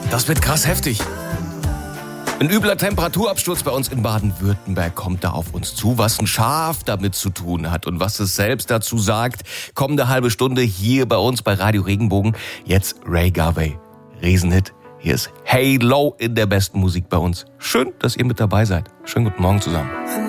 Das wird krass heftig. Ein übler Temperaturabsturz bei uns in Baden-Württemberg kommt da auf uns zu. Was ein Schaf damit zu tun hat und was es selbst dazu sagt, kommende halbe Stunde hier bei uns bei Radio Regenbogen. Jetzt Ray Garvey. Riesenhit. Hier ist Halo in der besten Musik bei uns. Schön, dass ihr mit dabei seid. Schönen guten Morgen zusammen.